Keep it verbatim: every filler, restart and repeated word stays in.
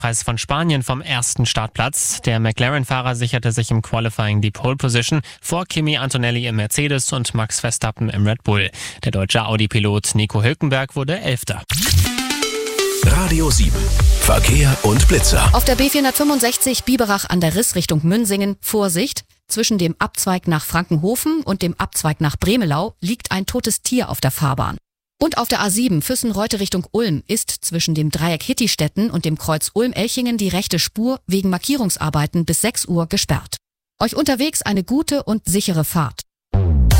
Preis von Spanien vom ersten Startplatz. Der McLaren-Fahrer sicherte sich im Qualifying die Pole Position vor Kimi Antonelli im Mercedes und Max Verstappen im Red Bull. Der deutsche Audi-Pilot Nico Hülkenberg wurde Elfter. Radio sieben. Verkehr und Blitzer. Auf der B vierhundertfünfundsechzig Biberach an der Riss Richtung Münsingen. Vorsicht! Zwischen dem Abzweig nach Frankenhofen und dem Abzweig nach Bremelau liegt ein totes Tier auf der Fahrbahn. Und auf der A sieben Füssen-Reute Richtung Ulm ist zwischen dem Dreieck Hittistetten und dem Kreuz Ulm-Elchingen die rechte Spur wegen Markierungsarbeiten bis sechs Uhr gesperrt. Euch unterwegs eine gute und sichere Fahrt.